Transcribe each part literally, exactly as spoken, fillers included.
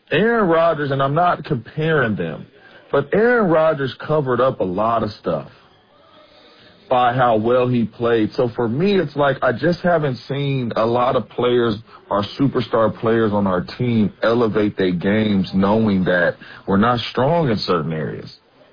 Aaron Rodgers, and I'm not comparing them, but Aaron Rodgers covered up a lot of stuff by how well he played. So for me, it's like I just haven't seen a lot of players, our superstar players on our team, elevate their games knowing that we're not strong in certain areas.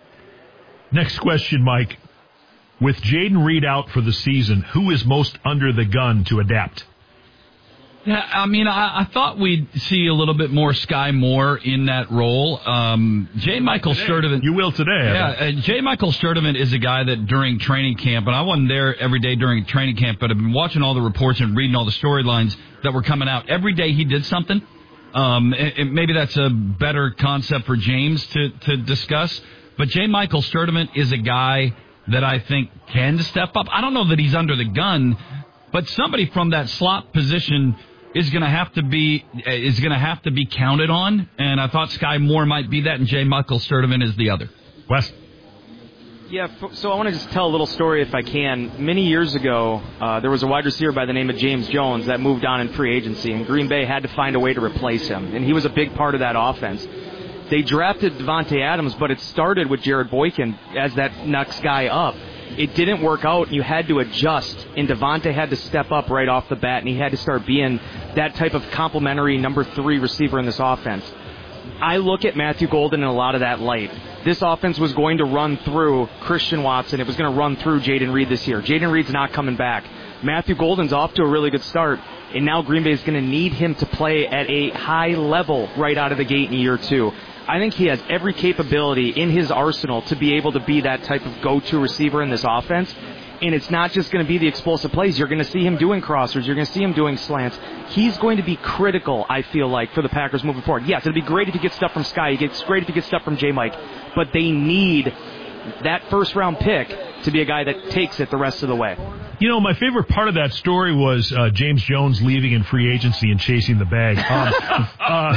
Next question, Mike. With Jayden Reed out for the season, who is most under the gun to adapt? Yeah, I mean, I, I thought we'd see a little bit more Sky Moore in that role. Um, J. Michael Sturdivant. You will today. Yeah, uh, J. Michael Sturdivant is a guy that during training camp, and I wasn't there every day during training camp, but I've been watching all the reports and reading all the storylines that were coming out. Every day he did something. Um, and, and maybe that's a better concept for James to, to discuss. But J. Michael Sturdivant is a guy that I think can step up. I don't know that he's under the gun, but somebody from that slot position is going to have to be is going to have to be counted on, and I thought Sky Moore might be that, and J. Michael Sturdivant is the other. Wes? Yeah, so I want to just tell a little story if I can. Many years ago, uh, there was a wide receiver by the name of James Jones that moved on in free agency, and Green Bay had to find a way to replace him, and he was a big part of that offense. They drafted Devontae Adams, but it started with Jared Boykin as that next guy up. It didn't work out. You had to adjust, and Devontae had to step up right off the bat, and he had to start being that type of complementary number three receiver in this offense. I look at Matthew Golden in a lot of that light. This offense was going to run through Christian Watson. It was going to run through Jayden Reed this year. Jayden Reed's not coming back. Matthew Golden's off to a really good start, and now Green Bay is going to need him to play at a high level right out of the gate in year two. I think he has every capability in his arsenal to be able to be that type of go-to receiver in this offense. And it's not just going to be the explosive plays. You're going to see him doing crossers. You're going to see him doing slants. He's going to be critical, I feel like, for the Packers moving forward. Yes, it'll be great if you get stuff from Sky. It's great if you get stuff from J-Mike. But they need that first-round pick to be a guy that takes it the rest of the way. You know, my favorite part of that story was uh, James Jones leaving in free agency and chasing the bag. Um,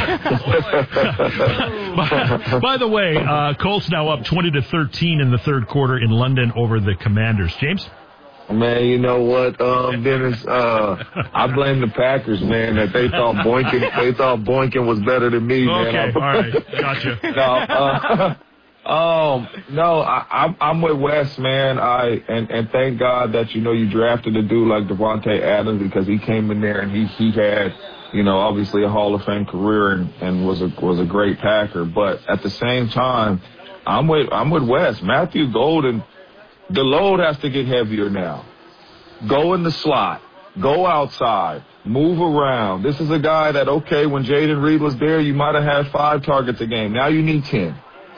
uh, by, by the way, uh, Colts now up twenty to thirteen in the third quarter in London over the Commanders. James? Man, you know what, um, Dennis? Uh, I blame the Packers, man, that they thought Boykin, they thought Boykin was better than me, man. Okay, all right, gotcha. no, uh, Um, no, I, I'm, I'm with Wes, man. I and, and thank God that, you know, you drafted a dude like Devontae Adams because he came in there and he, he had, you know, obviously a Hall of Fame career and, and was a was a great Packer. But at the same time, I'm with I'm with Wes. Matthew Golden, the load has to get heavier now. Go in the slot. Go outside. Move around. This is a guy that, okay, when Jayden Reed was there, you might have had five targets a game. Now you need ten.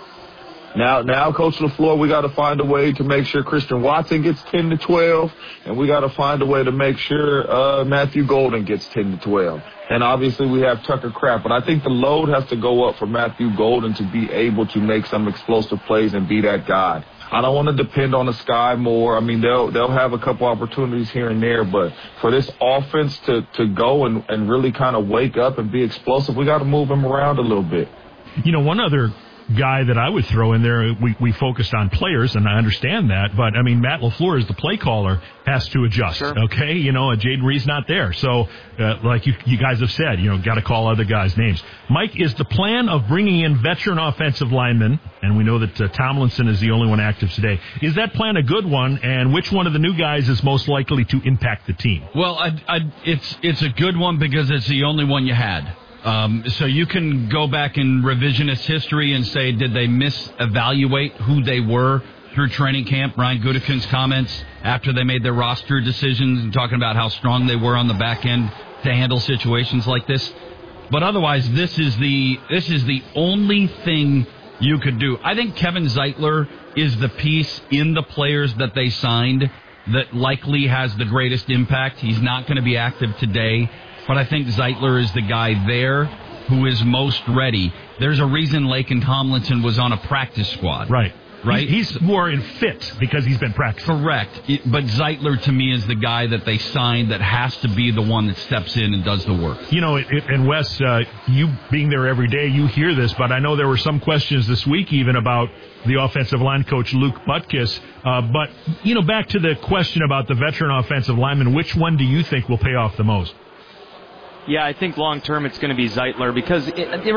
Now, now, Coach LaFleur, we got to find a way to make sure Christian Watson gets ten to twelve, and we got to find a way to make sure uh, Matthew Golden gets ten to twelve. And obviously, we have Tucker Kraft, but I think the load has to go up for Matthew Golden to be able to make some explosive plays and be that guy. I don't want to depend on the Sky Moore. I mean, they'll they'll have a couple opportunities here and there, but for this offense to to go and and really kind of wake up and be explosive, we got to move him around a little bit. You know, one other guy that I would throw in there, we, we focused on players, and I understand that, but, I mean, Matt LaFleur as the play caller has to adjust, sure. okay? You know, Jayden Reed's not there. So, uh, like you, you guys have said, you know, got to call other guys' names. Mike, is the plan of bringing in veteran offensive linemen, and we know that uh, Tomlinson is the only one active today, is that plan a good one, and which one of the new guys is most likely to impact the team? Well, I, I, it's it's a good one because it's the only one you had. Um, so you can go back in revisionist history and say, did they misevaluate who they were through training camp? Ryan Gutekunst's comments after they made their roster decisions and talking about how strong they were on the back end to handle situations like this. But otherwise, this is the this is the only thing you could do. I think Kevin Zeitler is the piece in the players that they signed that likely has the greatest impact. He's not going to be active today. But I think Zeitler is the guy there who is most ready. There's a reason Laken Tomlinson was on a practice squad. Right. Right? He's, he's more in fit because he's been practicing. Correct. It, but Zeitler, to me, is the guy that they signed that has to be the one that steps in and does the work. You know, it, it, and Wes, uh, you being there every day, you hear this, but I know there were some questions this week even about the offensive line coach, Luke Butkus. Uh, but, you know, back to the question about the veteran offensive lineman, which one do you think will pay off the most? Yeah, I think long-term it's going to be Zeitler because it, it